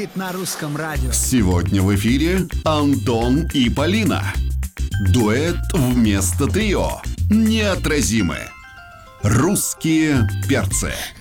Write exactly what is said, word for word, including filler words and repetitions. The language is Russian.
хит на русском радио. Сегодня в эфире Антон и Полина. Дуэт вместо трио. Неотразимы. Русские перцы.